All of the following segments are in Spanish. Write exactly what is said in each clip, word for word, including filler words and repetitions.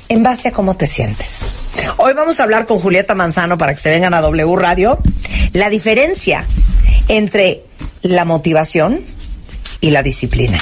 en base a cómo te sientes. Hoy vamos a hablar con Julieta Manzano para que se vengan a W Radio. La diferencia entre la motivación y la disciplina.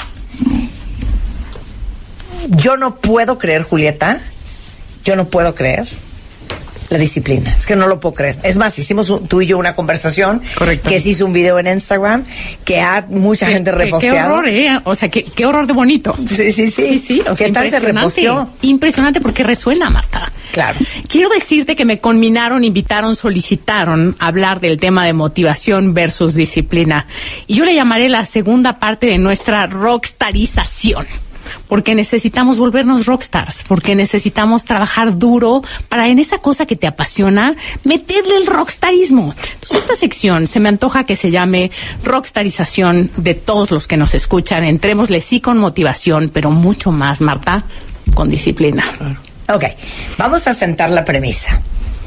Yo no puedo creer, Julieta, yo no puedo creer la disciplina. Es que no lo puedo creer. Es más, hicimos un, tú y yo una conversación. Correcto. Que se hizo un video en Instagram que ha mucha gente reposteado. Qué horror, ¿eh? O sea, qué, qué horror de bonito. Sí, sí, sí. sí, sí. O sea, ¿qué tal se reposteó? Impresionante porque resuena, Marta. Claro. Quiero decirte que me conminaron, invitaron, solicitaron hablar del tema de motivación versus disciplina. Y yo le llamaré la segunda parte de nuestra rockstarización. Porque necesitamos volvernos rockstars, porque necesitamos trabajar duro para en esa cosa que te apasiona, meterle el rockstarismo. Entonces esta sección se me antoja que se llame rockstarización de todos los que nos escuchan. Entrémosle sí con motivación, pero mucho más, Marta, con disciplina. Ok, vamos a sentar la premisa.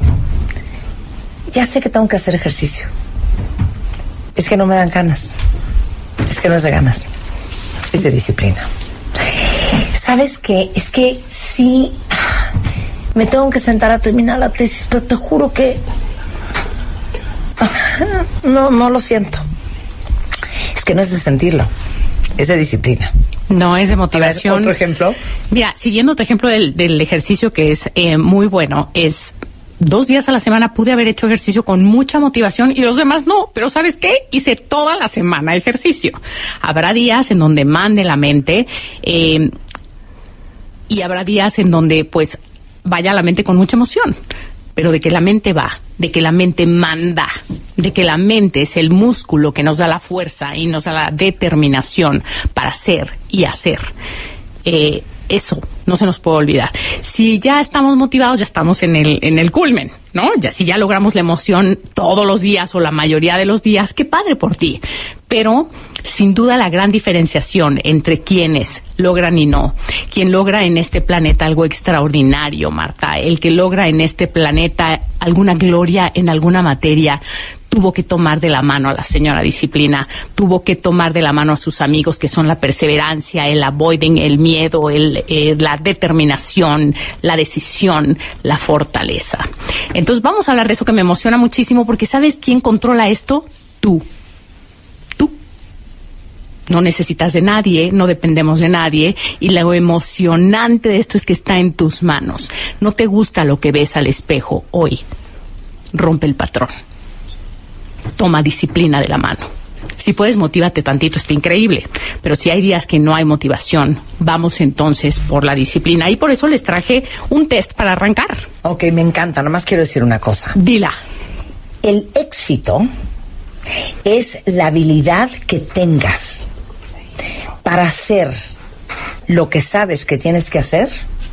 Ya sé que tengo que hacer ejercicio. Es que no me dan ganas. Es que no es de ganas. Es de disciplina. ¿Sabes qué? Es que sí, me tengo que sentar a terminar la tesis, pero te juro que no, no lo siento. Es que no es de sentirlo, es de disciplina. No, es de motivación. A ver, ¿otro ejemplo? Mira, siguiendo tu ejemplo del, del ejercicio, que es eh, muy bueno, es... Dos días a la semana pude haber hecho ejercicio con mucha motivación y los demás no. Pero ¿sabes qué? Hice toda la semana ejercicio. Habrá días en donde mande la mente eh, y habrá días en donde pues vaya la mente con mucha emoción. Pero de que la mente va, de que la mente manda, de que la mente es el músculo que nos da la fuerza y nos da la determinación para hacer y hacer. Eh, Eso no se nos puede olvidar. Si ya estamos motivados, ya estamos en el en el culmen, ¿no? Ya si ya logramos la emoción todos los días o la mayoría de los días, qué padre por ti. Pero sin duda la gran diferenciación entre quienes logran y no, quien logra en este planeta algo extraordinario, Marta, el que logra en este planeta alguna gloria en alguna materia, tuvo que tomar de la mano a la señora disciplina, tuvo que tomar de la mano a sus amigos que son la perseverancia, el avoiding, el miedo, el, eh, la determinación, la decisión, la fortaleza. Entonces vamos a hablar de eso que me emociona muchísimo porque ¿sabes quién controla esto? Tú. Tú. No necesitas de nadie, no dependemos de nadie y lo emocionante de esto es que está en tus manos. No te gusta lo que ves al espejo hoy. Rompe el patrón. Toma disciplina de la mano. Si puedes, motívate tantito, está increíble. Pero si hay días que no hay motivación, vamos entonces por la disciplina. Y por eso les traje un test para arrancar. Ok, me encanta. Nada más quiero decir una cosa. Dila. El éxito es la habilidad que tengas para hacer lo que sabes que tienes que hacer,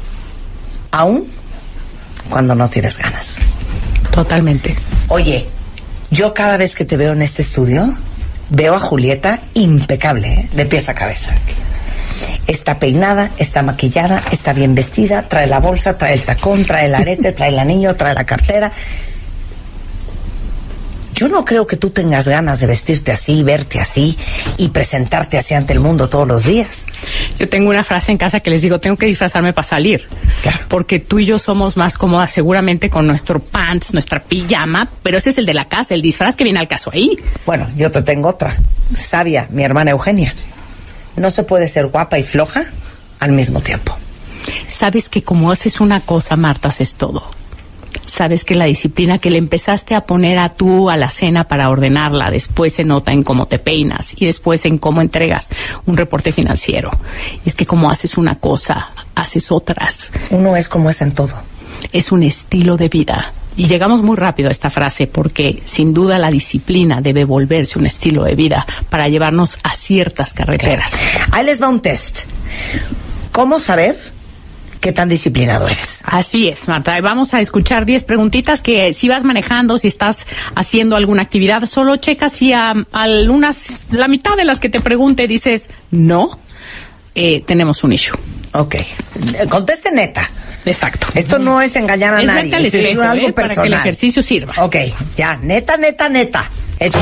aún cuando no tienes ganas. Totalmente. Oye, yo cada vez que te veo en este estudio, veo a Julieta impecable, ¿eh? De pies a cabeza. Está peinada, está maquillada, está bien vestida, trae la bolsa, trae el tacón, trae el arete, trae el anillo, trae la cartera. Yo no creo que tú tengas ganas de vestirte así, verte así y presentarte así ante el mundo todos los días. Yo tengo una frase en casa que les digo, tengo que disfrazarme para salir. Claro. Porque tú y yo somos más cómodas seguramente con nuestro pants, nuestra pijama, pero ese es el de la casa, el disfraz que viene al caso ahí. Bueno, yo te tengo otra. Sabia, mi hermana Eugenia. No se puede ser guapa y floja al mismo tiempo. Sabes que como haces una cosa, Marta, haces todo. Sabes que la disciplina que le empezaste a poner a tú a la cena para ordenarla, después se nota en cómo te peinas y después en cómo entregas un reporte financiero. Es que como haces una cosa, haces otras. Uno es como es en todo. Es un estilo de vida. Y llegamos muy rápido a esta frase porque sin duda la disciplina debe volverse un estilo de vida para llevarnos a ciertas carreteras. Claro. Ahí les va un test. ¿Cómo saber qué tan disciplinado eres? Así es, Marta. Vamos a escuchar diez preguntitas que si vas manejando, si estás haciendo alguna actividad, solo checa si a, a algunas, la mitad de las que te pregunte dices no, eh, tenemos un issue. Ok. Conteste neta. Exacto. Esto no es engañar a es nadie. Al espejo, es algo eh, personal. Para que el ejercicio sirva. Ok, ya. Neta, neta, neta. Hecho.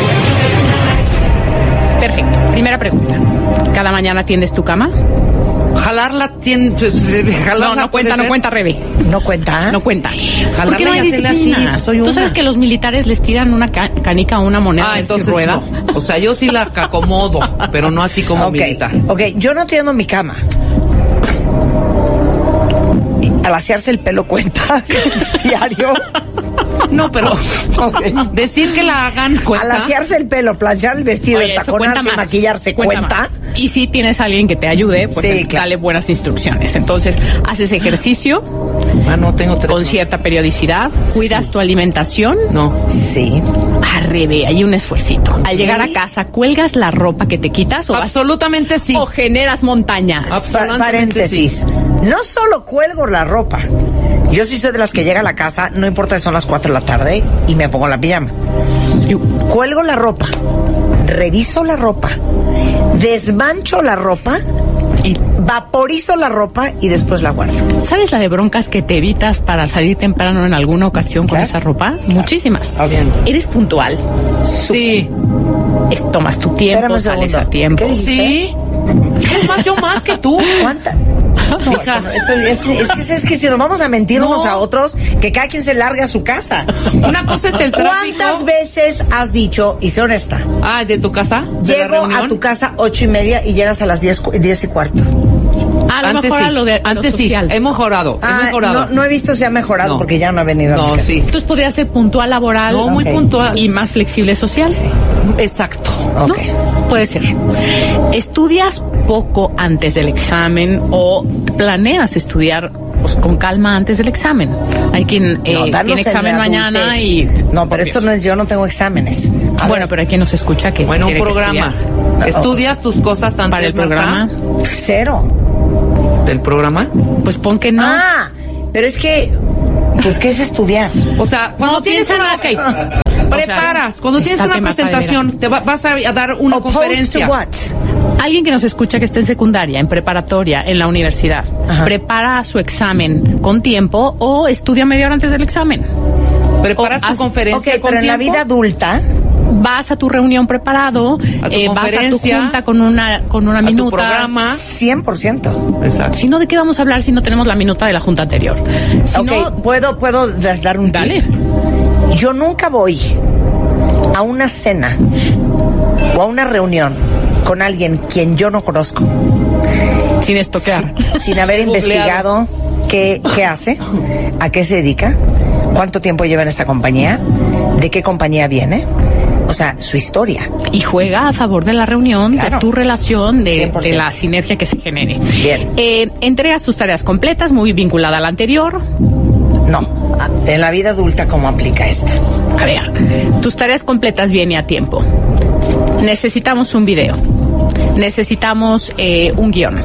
Perfecto. Primera pregunta. ¿Cada mañana tiendes tu cama? Jalarla tiene... No, no cuenta, no cuenta, Rebe. ¿No cuenta? No cuenta. Jalarla ¿Por qué no hay y hacerle disciplina? así, soy Tú una. sabes que los militares les tiran una ca- canica a una moneda Ah, a ver si entonces rueda. no. O sea, yo sí la acomodo, pero no así como Ok, militar. ok, yo no tiendo mi cama. Al asearse el pelo cuenta diario. No, pero Okay. decir que la hagan cuenta. Al asearse el pelo, planchar el vestido, Oye, eso cuenta taconarse, más. maquillarse, ¿cuenta? más. Y si tienes a alguien que te ayude, pues Sí, eh, claro. dale buenas instrucciones. Entonces, haces ejercicio Ah, no, tengo tres. con cierta periodicidad, cuidas tu alimentación. No. Sí. Arrebe, hay un esfuercito. Al llegar a casa, ¿cuelgas la ropa que te quitas o, vas- Absolutamente sí. o generas montañas? Ah, Pa- Absolutamente paréntesis. No solo cuelgo la ropa. Yo sí soy de las que llega a la casa, no importa si son las cuatro de la tarde, y me pongo la pijama. Cuelgo la ropa, reviso la ropa, desmancho la ropa, Y- vaporizo la ropa y después la guardo. ¿Sabes la de broncas que te evitas para salir temprano en alguna ocasión con Claro. esa ropa? Muchísimas. Bien. Eres puntual. Sí. Es- tomas tu tiempo, Espérame un sales segundo. a tiempo. ¿Qué dijiste? Sí. Es más, yo más que tú. ¿Cuánta? No, esto no, esto- es, es que, es que si nos vamos a mentir No. unos a otros, que cada quien se largue a su casa. Una cosa es el tráfico. ¿Cuántas veces has dicho, y sé honesta, Ah, ¿de tu casa? ¿De la llego reunión? a tu casa ocho y media y llegas a las diez, cu- diez y cuarto? A lo Antes mejor sí. a lo de a lo Antes sí. social. He mejorado. He Ah, mejorado. no, no he visto si ha mejorado No. porque ya no ha venido a mi No, casa. sí. Entonces podría ser puntual laboral. No, muy Ok. puntual. Y más flexible social. Exacto. Ok. Puede ser. ¿Estudias poco antes del examen o planeas estudiar pues, con calma antes del examen? Hay quien eh, No, danos tiene en examen la mañana adultez. y... No, pero esto no es, yo no tengo exámenes. A Bueno, ver, pero hay quien nos escucha que Bueno, un quiere que programa. estudiar. ¿Estudias tus cosas antes, Para el Marta? programa, cero. ¿Del programa? pues pon que no. Ah, pero es que, pues, ¿qué es estudiar? O sea, cuando No, tienes una... piénsala. Ok. Preparas. Cuando tienes estate una mata de presentación, veras. te va- vas a, a dar una Opposed conferencia. to what? Alguien que nos escucha que esté en secundaria, en preparatoria, en la universidad, Ajá. prepara su examen con tiempo o estudia media hora antes del examen. Preparas O tu haz- conferencia Ok, con pero en la tiempo. vida adulta, Vas a tu reunión preparado, A tu eh, vas a tu conferencia, junta con una con una a tu minuta. programa. cien por ciento. Exacto. Si no, ¿de qué vamos a hablar si no tenemos la minuta de la junta anterior? Si Ok, no, puedo, puedo das- dar un dale. tip. Yo nunca voy a una cena o a una reunión con alguien quien yo no conozco, Sin estoquear. sin haber Googleado. investigado qué, qué hace, a qué se dedica, cuánto tiempo lleva en esa compañía, de qué compañía viene, o sea, su historia. Y juega a favor de la reunión, Claro. de tu relación, de, cien por ciento. de la sinergia que se genere. Bien. Eh, entregas tus tareas completas, muy vinculada a la anterior. No, en la vida adulta, ¿cómo aplica esta? A ver, tus tareas completas viene a tiempo. Necesitamos un video. Necesitamos eh, un guión.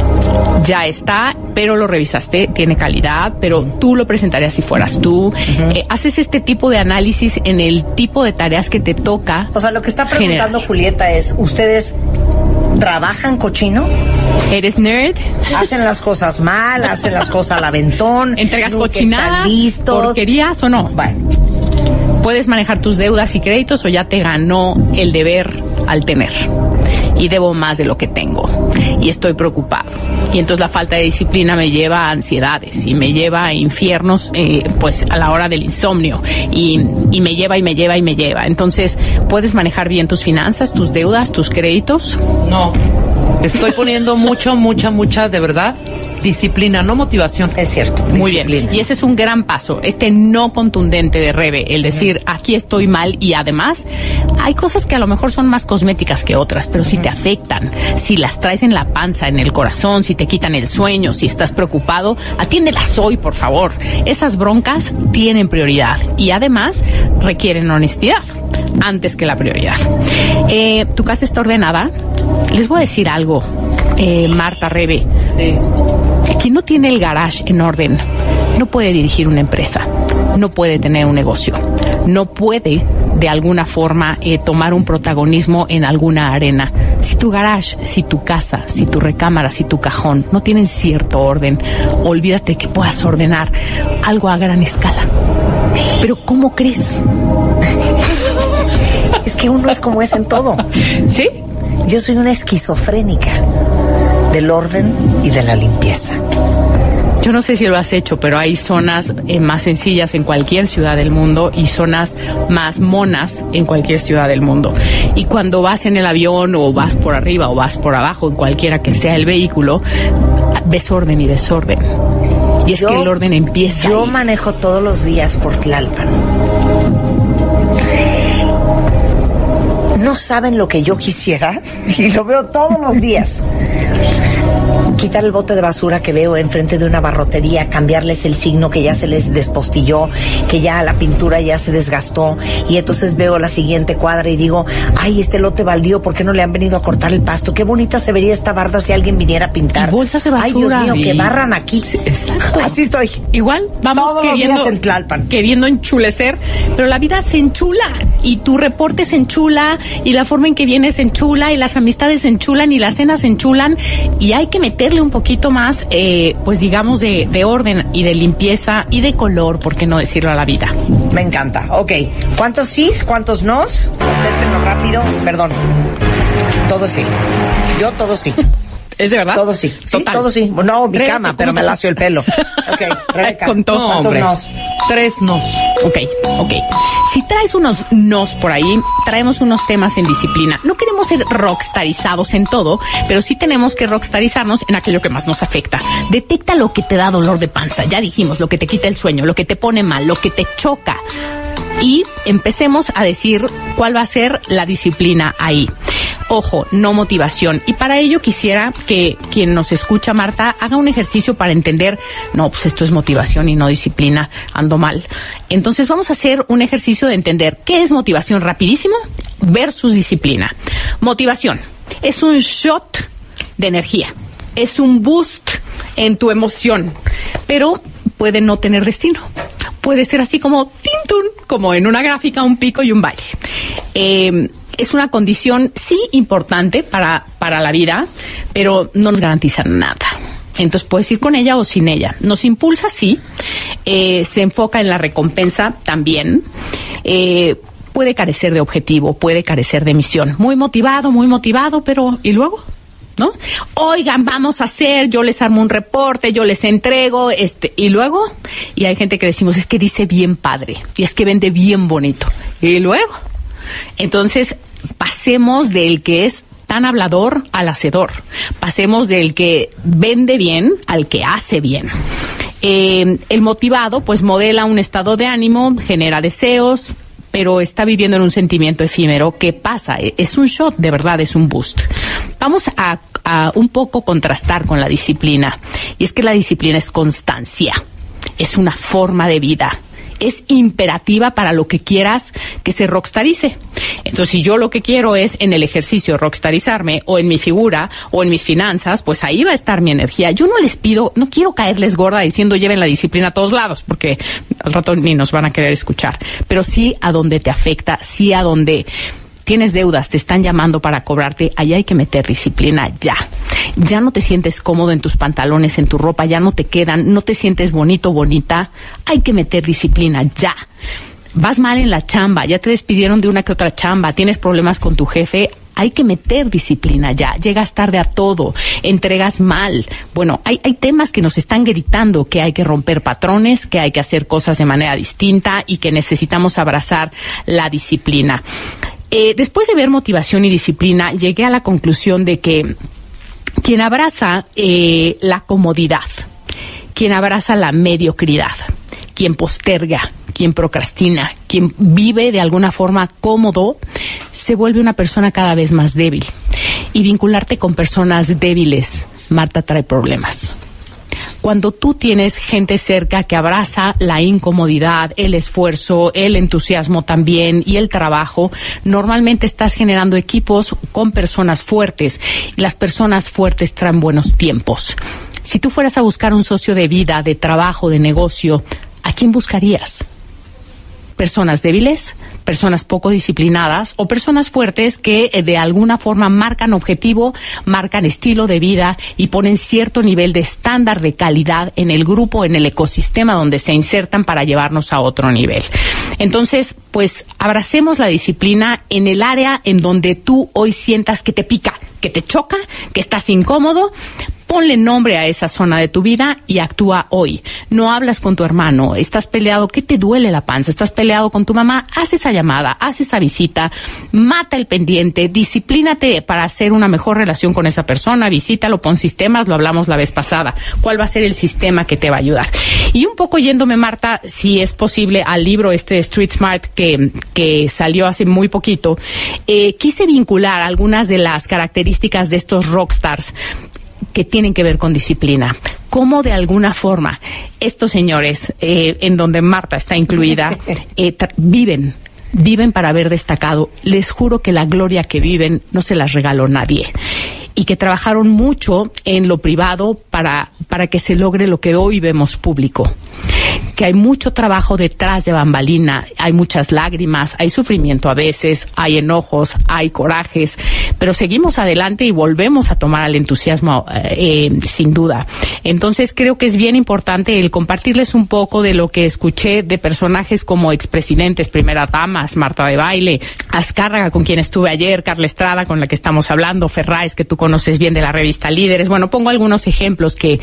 Ya está, pero lo revisaste, tiene calidad, pero tú lo presentarías si fueras tú. Eh, haces este tipo de análisis en el tipo de tareas que te toca. O sea, lo que está preguntando generar. Julieta es, ¿ustedes trabajan cochino? ¿Eres nerd? ¿Hacen las cosas mal? ¿Hacen las cosas al aventón? ¿Entregas ¿Nunca cochinadas? están listos? ¿Porquerías o no? Bueno, Puedes manejar tus deudas y créditos o ya te ganó el deber al tener. Y debo más de lo que tengo. Y estoy preocupado. Y entonces la falta de disciplina me lleva a ansiedades y me lleva a infiernos, eh, pues a la hora del insomnio. Y, y me lleva y me lleva y me lleva. Entonces, ¿puedes manejar bien tus finanzas, tus deudas, tus créditos? No. Estoy poniendo mucho, mucha, mucha, de verdad, disciplina, no motivación. es cierto. Muy disciplina. bien. Y ese es un gran paso, este no contundente de Rebe, el decir, aquí estoy mal y además hay cosas que a lo mejor son más cosméticas que otras, pero si te afectan, si las traes en la panza, en el corazón, si te quitan el sueño, si estás preocupado, atiéndelas hoy, por favor. Esas broncas tienen prioridad y además requieren honestidad antes que la prioridad. Eh, ¿Tu casa está ordenada? Les voy a decir algo, eh, Marta, Rebe. Sí. Quien no tiene el garage en orden no puede dirigir una empresa, no puede tener un negocio, no puede de alguna forma eh, tomar un protagonismo en alguna arena. Si tu garage, si tu casa, si tu recámara, si tu cajón no tienen cierto orden, olvídate que puedas ordenar algo a gran escala. Pero ¿cómo crees? Es que uno es como es en todo. ¿Sí? Yo soy una esquizofrénica. del orden y de la limpieza. Yo no sé si lo has hecho, pero hay zonas eh, más sencillas en cualquier ciudad del mundo y zonas más monas en cualquier ciudad del mundo. Y cuando vas en el avión o vas por arriba o vas por abajo, en cualquiera que sea el vehículo, ves orden y desorden. Y es yo, que el orden empieza Yo ahí. manejo todos los días por Tlalpan. No saben lo que yo quisiera, y lo veo todos los días. Quitar el bote de basura que veo enfrente de una barrotería, cambiarles el signo que ya se les despostilló, que ya la pintura ya se desgastó, y entonces veo la siguiente cuadra y digo, ay, este lote baldío, ¿por qué no le han venido a cortar el pasto? Qué bonita se vería esta barda si alguien viniera a pintar. Y bolsas de basura. Ay, Dios mío, y... que barran aquí. Sí, exacto. Así estoy. Igual vamos todos queriendo, los días en Tlalpan. queriendo enchulecer, pero la vida se enchula y tu reporte se enchula y la forma en que vienes se enchula y las amistades se enchulan y las cenas se enchulan y hay que meterle un poquito más, eh, pues digamos, de, de orden y de limpieza y de color, ¿por qué no decirlo, a la vida? Me encanta. Ok. ¿Cuántos sís? ¿Cuántos nos? Contéstenlo rápido. Perdón. Todo sí. Yo todo sí. ¿Es de verdad? Todo sí. Sí, Total. todo sí. No, mi Rebeca, cama, pero me lacio el pelo. Ok, Rebeca. Contó, ¿cuántos hombre. nos? Tres nos. Ok, ok. Si traes unos nos por ahí, traemos unos temas en disciplina. No queremos ser rockstarizados en todo, pero sí tenemos que rockstarizarnos en aquello que más nos afecta. Detecta lo que te da dolor de panza. Ya dijimos, lo que te quita el sueño, lo que te pone mal, lo que te choca. Y empecemos a decir cuál va a ser la disciplina ahí. Ojo, no motivación. Y para ello quisiera que quien nos escucha, Marta, haga un ejercicio para entender, no, pues esto es motivación y no disciplina, ando mal. Entonces vamos a hacer un ejercicio de entender qué es motivación rapidísimo versus disciplina. Motivación es un shot de energía, es un boost en tu emoción, pero puede no tener destino. Puede ser así como tintun, como en una gráfica, un pico y un valle. Eh, es una condición, sí, importante para, para la vida, pero no nos garantiza nada. Entonces puedes ir con ella o sin ella. Nos impulsa, sí. Eh, se enfoca en la recompensa también. Eh, puede carecer de objetivo, puede carecer de misión. Muy motivado, muy motivado, pero ¿y luego? ¿No? Oigan, vamos a hacer, yo les armo un reporte, yo les entrego, este, y luego, y hay gente que decimos, es que dice bien padre, y es que vende bien bonito, y luego, entonces, pasemos del que es tan hablador al hacedor, pasemos del que vende bien al que hace bien. Eh, el motivado, pues modela un estado de ánimo, genera deseos, pero está viviendo en un sentimiento efímero. ¿Qué pasa? Es un shot, de verdad, es un boost. Vamos a, a un poco contrastar con la disciplina. Y es que la disciplina es constancia, es una forma de vida, es imperativa para lo que quieras que se rockstarice. Entonces, si yo lo que quiero es en el ejercicio rockstarizarme, o en mi figura, o en mis finanzas, pues ahí va a estar mi energía. Yo no les pido, no quiero caerles gorda diciendo lleven la disciplina a todos lados, porque al rato ni nos van a querer escuchar. Pero sí a donde te afecta, sí a donde tienes deudas, te están llamando para cobrarte, ahí hay que meter disciplina ya. Ya no te sientes cómodo en tus pantalones, en tu ropa, ya no te quedan, no te sientes bonito, bonita, hay que meter disciplina ya. Vas mal en la chamba, ya te despidieron de una que otra chamba, tienes problemas con tu jefe, hay que meter disciplina ya. Llegas tarde a todo, entregas mal. Bueno, hay, hay temas que nos están gritando que hay que romper patrones, que hay que hacer cosas de manera distinta y que necesitamos abrazar la disciplina. Eh, después de ver motivación y disciplina, llegué a la conclusión de que quien abraza eh, la comodidad, quien abraza la mediocridad, quien posterga, quien procrastina, quien vive de alguna forma cómodo, se vuelve una persona cada vez más débil. Y vincularte con personas débiles, Marta, trae problemas. Cuando tú tienes gente cerca que abraza la incomodidad, el esfuerzo, el entusiasmo también y el trabajo, normalmente estás generando equipos con personas fuertes. Y las personas fuertes traen buenos tiempos. Si tú fueras a buscar un socio de vida, de trabajo, de negocio, ¿a quién buscarías? ¿Personas débiles, personas poco disciplinadas o personas fuertes que eh, de alguna forma marcan objetivo, marcan estilo de vida y ponen cierto nivel de estándar de calidad en el grupo, en el ecosistema donde se insertan para llevarnos a otro nivel? Entonces, pues abracemos la disciplina en el área en donde tú hoy sientas que te pica, que te choca, que estás incómodo. Ponle nombre a esa zona de tu vida y actúa hoy. No hablas con tu hermano, estás peleado, ¿qué te duele la panza? Estás peleado con tu mamá, haz esa llamada, haz esa visita, mata el pendiente, disciplínate para hacer una mejor relación con esa persona, visítalo, pon sistemas, lo hablamos la vez pasada. ¿Cuál va a ser el sistema que te va a ayudar? Y un poco yéndome, Marta, si es posible, al libro este de Street Smart que, que salió hace muy poquito, eh, quise vincular algunas de las características de estos rockstars que tienen que ver con disciplina. Cómo de alguna forma estos señores, eh, en donde Marta está incluida, eh, tra- viven, viven para haber destacado. Les juro que la gloria que viven no se las regaló nadie. Y que trabajaron mucho en lo privado para, para que se logre lo que hoy vemos público. Que hay mucho trabajo detrás de bambalina, hay muchas lágrimas, hay sufrimiento a veces, hay enojos, hay corajes, pero seguimos adelante y volvemos a tomar al entusiasmo, eh, sin duda. Entonces creo que es bien importante el compartirles un poco de lo que escuché de personajes como expresidentes, primeras damas, Marta de Baile, Azcárraga, con quien estuve ayer, Carla Estrada, con la que estamos hablando, Ferráez, que tú conoces bien de la revista Líderes. Bueno, pongo algunos ejemplos que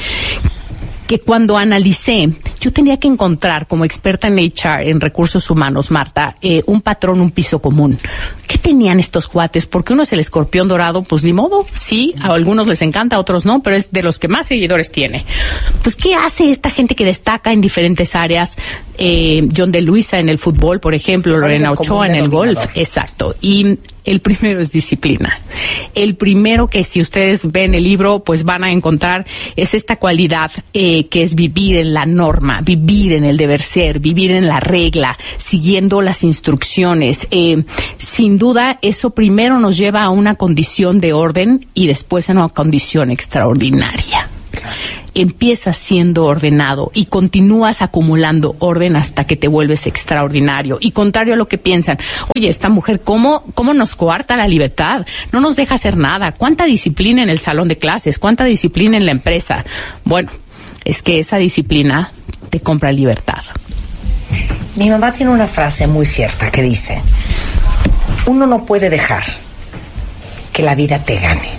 que cuando analicé, yo tenía que encontrar como experta en H R, en recursos humanos, Marta, eh, un patrón, un piso común. ¿Qué tenían estos cuates? Porque uno es el escorpión dorado, pues ni modo, sí, a algunos les encanta, a otros no, pero es de los que más seguidores tiene. Pues, ¿qué hace esta gente que destaca en diferentes áreas? Eh, John de Luisa en el fútbol, por ejemplo, Lorena Ochoa en el golf. Exacto. Y el primero es disciplina. El primero que, si ustedes ven el libro, pues van a encontrar es esta cualidad eh, que es vivir en la norma, vivir en el deber ser, vivir en la regla, siguiendo las instrucciones. Eh, sin duda, eso primero nos lleva a una condición de orden y después a una condición extraordinaria. Empiezas siendo ordenado y continúas acumulando orden hasta que te vuelves extraordinario. Y contrario a lo que piensan, oye, esta mujer, ¿cómo, cómo nos coarta la libertad? No nos deja hacer nada. ¿Cuánta disciplina en el salón de clases? ¿Cuánta disciplina en la empresa? Bueno, es que esa disciplina te compra libertad. Mi mamá tiene una frase muy cierta que dice: uno no puede dejar que la vida te gane.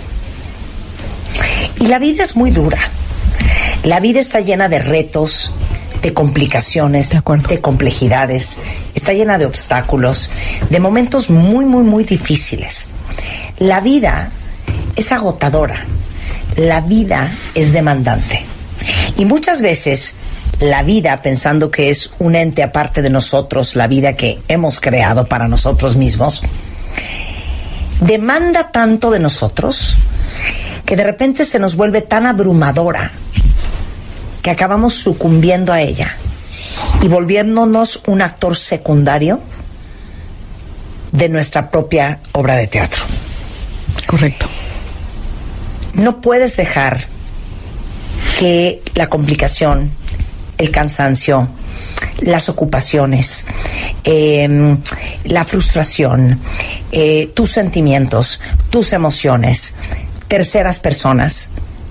Y la vida es muy dura. La vida está llena de retos, de complicaciones, de acuerdo, de complejidades. Está llena de obstáculos, de momentos muy, muy, muy difíciles. La vida es agotadora. La vida es demandante. Y muchas veces la vida, pensando que es un ente aparte de nosotros, la vida que hemos creado para nosotros mismos, demanda tanto de nosotros que de repente se nos vuelve tan abrumadora que acabamos sucumbiendo a ella y volviéndonos un actor secundario de nuestra propia obra de teatro. Correcto. No puedes dejar que la complicación, el cansancio, las ocupaciones, eh, la frustración, eh, tus sentimientos, tus emociones, terceras personas,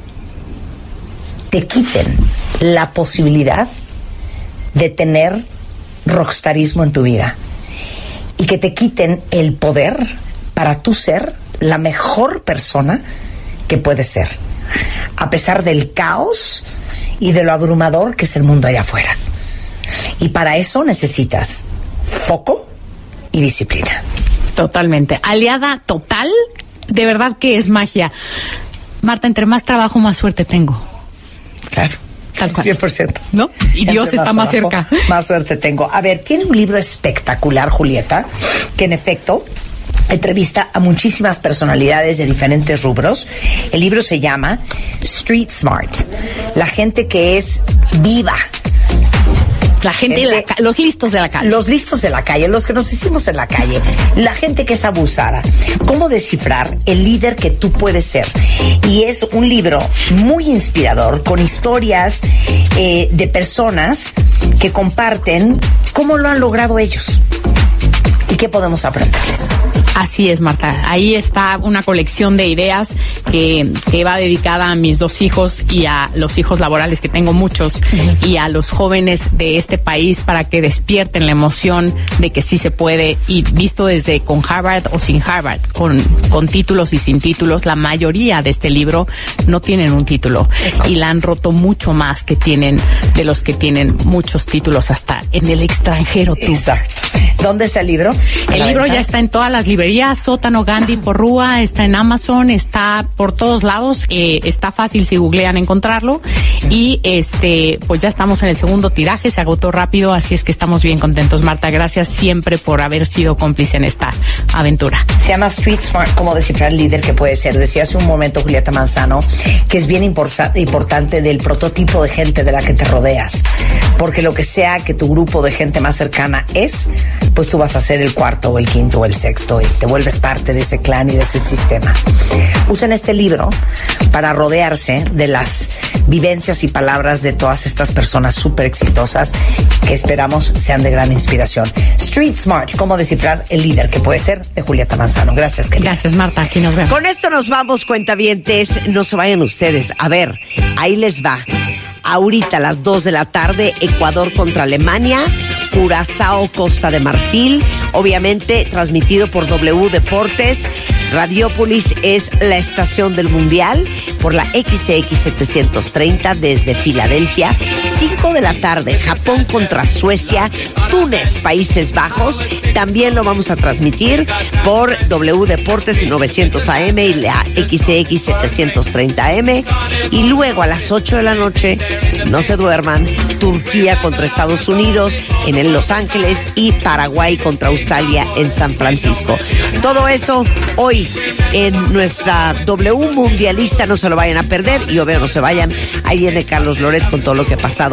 te quiten la posibilidad de tener rockstarismo en tu vida y que te quiten el poder para tú ser la mejor persona que puedes ser, a pesar del caos y de lo abrumador que es el mundo allá afuera. Y para eso necesitas foco y disciplina. Totalmente. Aliada total, de verdad que es magia. Marta, entre más trabajo, más suerte tengo. Claro. Tal cual. cien por ciento. ¿No? Y Dios Entre está más trabajo, cerca. Más suerte tengo. A ver, tiene un libro espectacular, Julieta, que en efecto entrevista a muchísimas personalidades de diferentes rubros. El libro se llama Street Smart. La gente que es viva. La gente, gente de la, los listos de la calle. Los listos de la calle, los que nos hicimos en la calle. La gente que es abusada. ¿Cómo descifrar el líder que tú puedes ser? Y es un libro muy inspirador, con historias eh, de personas que comparten cómo lo han logrado ellos y qué podemos aprenderles. Así es, Marta. Ahí está una colección de ideas que, que va dedicada a mis dos hijos y a los hijos laborales, que tengo muchos, uh-huh. y a los jóvenes de este país, para que despierten la emoción de que sí se puede, y visto desde con Harvard o sin Harvard, con, con títulos y sin títulos. La mayoría de este libro no tienen un título y la han roto mucho más que tienen de los que tienen muchos títulos hasta en el extranjero. Tú. Exacto. ¿Dónde está el libro? El libro venta? Ya está en todas las librerías, Sótano, Gandhi, Porrúa, está en Amazon, está por todos lados, eh, está fácil si googlean encontrarlo, y este pues ya estamos en el segundo tiraje, se agotó rápido, así es que estamos bien contentos. Marta, gracias siempre por haber sido cómplice en esta aventura. Se llama Street Smart, cómo descifrar el líder que puede ser. Decía hace un momento Julieta Manzano que es bien imporsa- importante del prototipo de gente de la que te rodeas, porque lo que sea que tu grupo de gente más cercana es, pues tú vas a ser el cuarto o el quinto o el sexto y te vuelves parte de ese clan y de ese sistema. Usen este libro para rodearse de las vivencias y palabras de todas estas personas súper exitosas que esperamos sean de gran inspiración. Street Smart, cómo descifrar el líder que puede ser, de Julieta Manzano. Gracias, querida. Gracias, Marta. Aquí nos vemos. Con esto nos vamos, cuentavientes. No se vayan ustedes. A ver, ahí les va. Ahorita a las dos de la tarde, Ecuador contra Alemania, Curazao, Costa de Marfil, obviamente transmitido por W Deportes. Radiópolis es la estación del Mundial por la X X setecientos treinta desde Filadelfia. cinco de la tarde, Japón contra Suecia, Túnez, Países Bajos. También lo vamos a transmitir por W Deportes novecientos A M y la X X setecientos treinta A M. Y luego a las ocho de la noche, no se duerman, Turquía contra Estados Unidos en el Los Ángeles y Paraguay contra Australia en San Francisco. Todo eso hoy en nuestra W Mundialista, no se lo vayan a perder, y obvio no se vayan, ahí viene Carlos Loret con todo lo que ha pasado